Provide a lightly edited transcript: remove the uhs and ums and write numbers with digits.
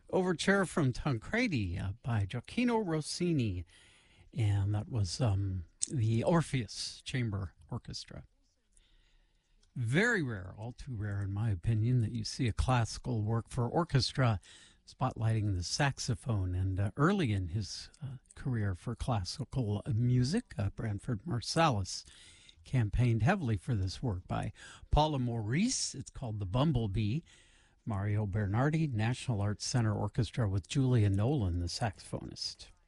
Overture from Tancredi by Gioacchino Rossini, and that was the Orpheus Chamber Orchestra. Very rare, all too rare in my opinion, that you see a classical work for orchestra spotlighting the saxophone. And early in his career for classical music, Branford Marsalis campaigned heavily for this work by Paula Maurice. It's called The Bumblebee. Mario Bernardi, National Arts Center Orchestra with Julia Nolan, the saxophonist.